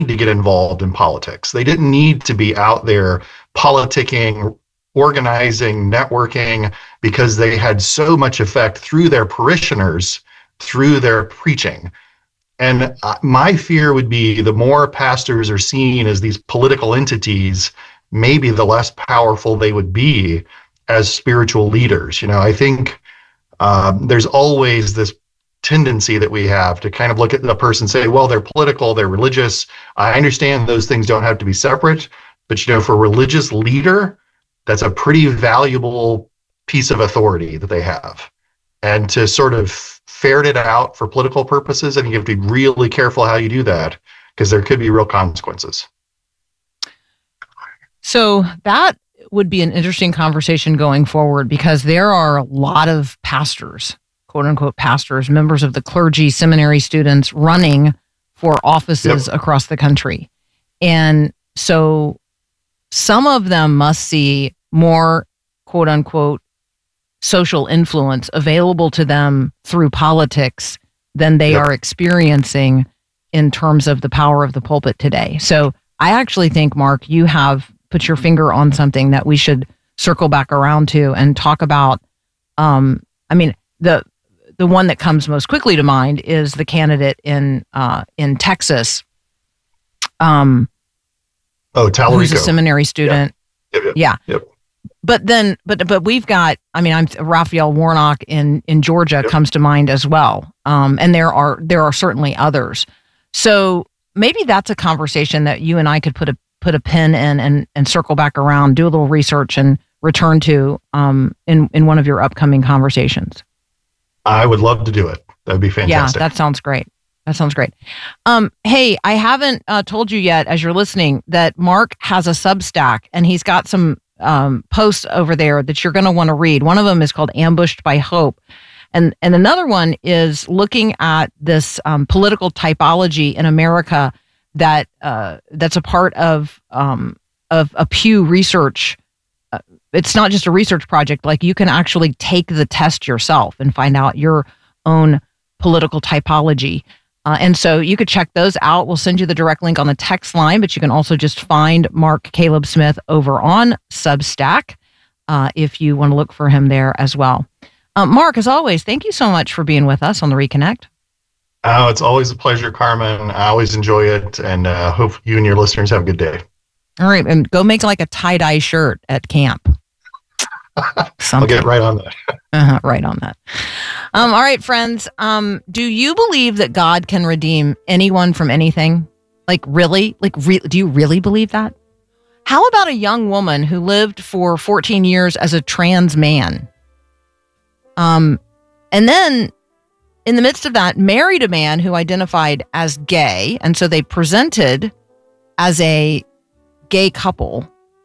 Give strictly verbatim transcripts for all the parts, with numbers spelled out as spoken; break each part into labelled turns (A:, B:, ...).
A: to get involved in politics. They didn't need to be out there politicking, organizing, networking, because they had so much effect through their parishioners, through their preaching. And my fear would be the more pastors are seen as these political entities, maybe the less powerful they would be as spiritual leaders. You know, I think um, there's always this tendency that we have to kind of look at the person and say, well, they're political, they're religious. I understand those things don't have to be separate, but, you know, for a religious leader, that's a pretty valuable piece of authority that they have. And to sort of ferret it out for political purposes, I think you have to be really careful how you do that, because there could be real consequences.
B: So that would be an interesting conversation going forward, because there are a lot of pastors, quote unquote pastors, members of the clergy, seminary students running for offices yep. across the country. And so some of them must see more, quote unquote, social influence available to them through politics than they yep. are experiencing in terms of the power of the pulpit today. So I actually think, Mark, you have put your finger on something that we should circle back around to and talk about. Um, I mean, the the one that comes most quickly to mind is the candidate in uh, in Texas. Um,
A: oh, Talarico.
B: Who's a seminary student.
A: Yep. Yep.
B: Yeah.
A: Yep.
B: But then, but but we've got, I mean, I'm Raphael Warnock in, in Georgia yep. comes to mind as well. Um, and there are there are certainly others. So maybe that's a conversation that you and I could put a put a pin in and, and circle back around, do a little research and return to um, in, in one of your upcoming conversations.
A: I would love to do it. That'd be fantastic.
B: Yeah, that sounds great. That sounds great. Um, hey, I haven't uh, told you yet, as you're listening, that Mark has a Substack, and he's got some um, posts over there that you're going to want to read. One of them is called Ambushed by Hope. And and another one is looking at this um, political typology in America that uh, that's a part of um, of a Pew Research. Uh, it's not just a research project. Like, you can actually take the test yourself and find out your own political typology. Uh, and so you could check those out. We'll send you the direct link on the text line, but you can also just find Mark Caleb Smith over on Substack uh, if you want to look for him there as well. Um, Mark, as always, thank you so much for being with us on the Reconnect.
A: Oh, it's always a pleasure, Carmen. I always enjoy it, and uh, hope you and your listeners have a good day.
B: All right, and go make like a tie-dye shirt at camp.
A: I'll get right on that.
B: uh-huh, right on that. Um, all right, friends. Um, do you believe that God can redeem anyone from anything? Like, really? Like, re- do you really believe that? How about a young woman who lived for fourteen years as a trans man? Um, and then in the midst of that, married a man who identified as gay. And so they presented as a gay couple.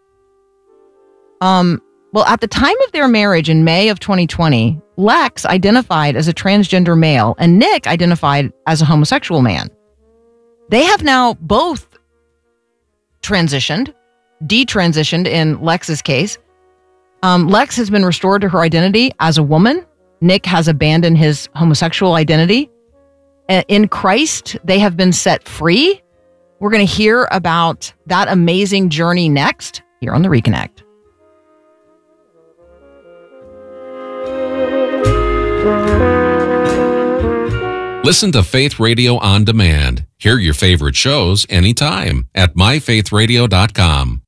B: Um, well, at the time of their marriage in May of twenty twenty, Lex identified as a transgender male and Nick identified as a homosexual man. They have now both transitioned, detransitioned in Lex's case. Um, Lex has been restored to her identity as a woman. Nick has abandoned his homosexual identity. In Christ, they have been set free. We're going to hear about that amazing journey next here on The Reconnect.
C: Listen to Faith Radio on demand. Hear your favorite shows anytime at my faith radio dot com.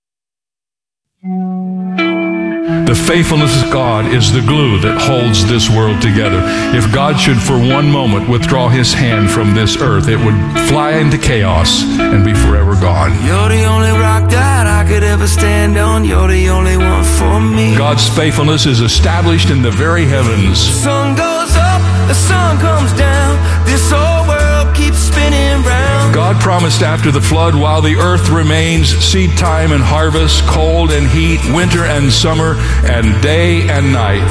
D: The faithfulness of God is the glue that holds this world together. If God should for one moment withdraw his hand from this earth, it would fly into chaos and be forever gone.
E: You're the only rock that I could ever stand on. You're the only one for me.
D: God's faithfulness is established in the very heavens.
E: The sun goes up, the sun comes down. This whole world keeps spinning round.
D: God promised after the flood, while the earth remains, seed time and harvest, cold and heat, winter and summer, and day and night,